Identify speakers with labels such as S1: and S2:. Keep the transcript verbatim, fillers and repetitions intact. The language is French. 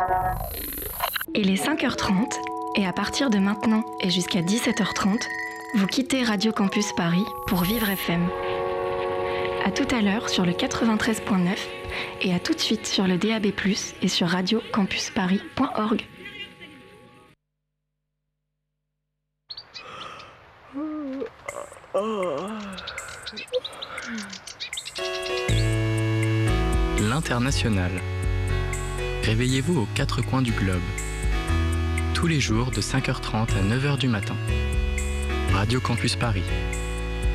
S1: Il est cinq heures trente et à partir de maintenant et jusqu'à dix-sept heures trente, vous quittez Radio Campus Paris pour Vivre F M. À tout à l'heure sur le quatre-vingt-treize point neuf et à tout de suite sur le D A B plus, et sur radio campus paris point org.
S2: L'International. Réveillez-vous aux quatre coins du globe. Tous les jours de cinq heures trente à neuf heures du matin. Radio Campus Paris.